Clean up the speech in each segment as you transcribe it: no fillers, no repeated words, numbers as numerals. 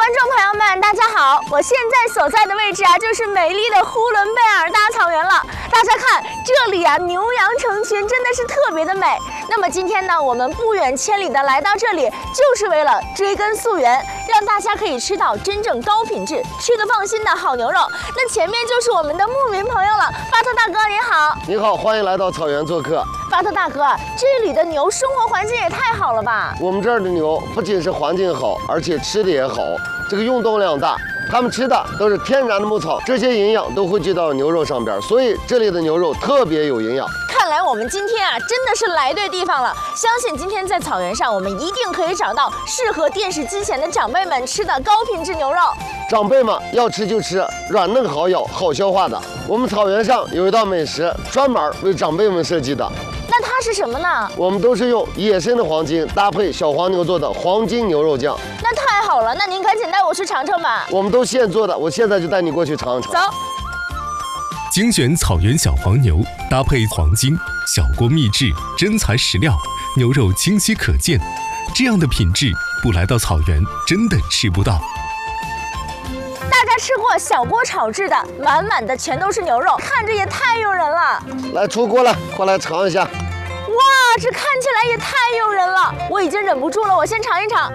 观众朋友们，大家好！我现在所在的位置啊，就是美丽的呼伦贝尔大草原了。大家看，这里啊，牛羊成群，真的是特别的美。那么今天呢，我们不远千里的来到这里，就是为了追根溯源，让大家可以吃到真正高品质、吃得放心的好牛肉。那前面就是我们的牧民朋友了，巴特大哥您好。 你好，欢迎来到草原做客。 巴特大哥，这里的牛生活环境也太好了吧？ 我们这儿的牛不仅是环境好，而且吃的也好，这个运动量大。它们吃的都是天然的牧草，这些营养都汇聚到牛肉上边，所以这里的牛肉特别有营养。 看来我们今天啊，真的是来对地方了。相信今天在草原上，我们一定可以找到适合电视机前的长辈们吃的高品质牛肉。 长辈们要吃就吃软嫩好咬、好消化的。我们草原上有一道美食，专门为长辈们设计的。 那它是什么呢？ 我们都是用野生的黄金搭配小黄牛做的黄金牛肉酱。 那太好了，那您赶紧带我去尝尝吧。 我们都现做的，我现在就带你过去尝尝。 走。 精选草原小黄牛，搭配黄金，小锅秘制，真材实料，牛肉清晰可见。这样的品质，不来到草原真的吃不到。 大家吃过小锅炒制的，满满的全都是牛肉，看着也太诱人了。 来出锅了，快来尝一下。 哇，这看起来也太诱人了，我已经忍不住了，我先尝一尝。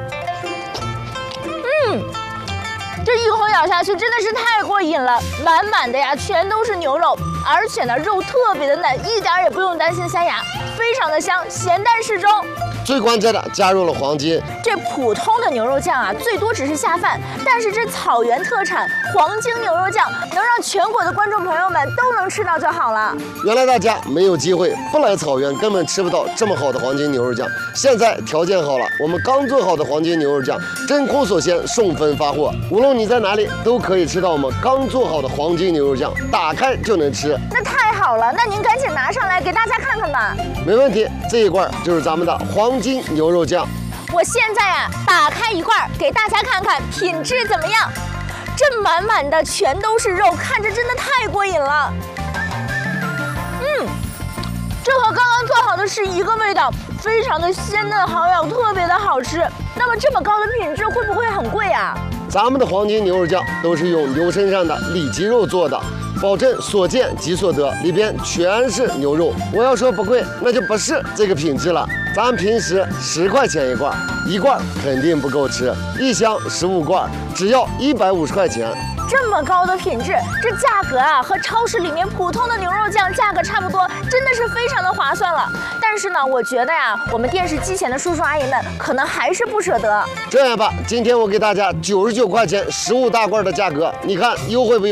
这一口咬下去真的是太过瘾了，满满的呀，全都是牛肉，而且呢，肉特别的嫩，一点也不用担心塞牙，非常的香，咸淡适中。 最关键的加入了黄金。 这普通的牛肉酱啊，最多只是下饭，但是这草原特产黄金牛肉酱，能让全国的观众朋友们都能吃到就好了。 原来大家没有机会，不来草原根本吃不到这么好的黄金牛肉酱。现在条件好了，我们刚做好的黄金牛肉酱真空锁鲜，送分发货，无论你在哪里都可以吃到我们刚做好的黄金牛肉酱，打开就能吃。 那太好了，那您赶紧拿上来给大家看看吧。 没问题，这一罐就是咱们的黄金牛肉酱。 我现在啊，打开一罐给大家看看品质怎么样。这满满的全都是肉，看着真的太过瘾了。这和刚刚做好的是一个味道，非常的鲜嫩好咬，特别的好吃。那么这么高的品质会不会很贵啊？ 咱们的黄金牛肉酱都是用牛身上的里脊肉做的，保证所见即所得，里边全是牛肉。我要说不贵，那就不是这个品质了。咱平时10块钱一罐，一罐肯定不够吃，一箱15罐，只要150块钱。 这么高的品质，这价格啊和超市里面普通的牛肉酱价格差不多，真的是非常的划算了。但是呢，我觉得呀，我们电视机前的叔叔阿姨们可能还是不舍得。 这样吧，今天我给大家99块钱15大罐的价格，你看优惠不优惠？